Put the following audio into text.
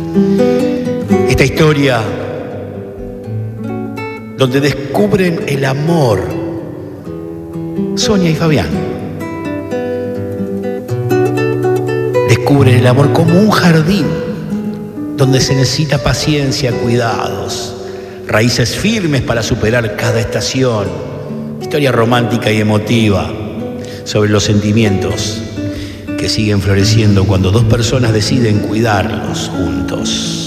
Esta historia donde descubren el amor, Sonia y Fabián. Descubren el amor como un jardín donde se necesita paciencia, cuidados, raíces firmes para superar cada estación. Historia romántica y emotiva sobre los sentimientos que siguen floreciendo cuando dos personas deciden cuidarlos juntos.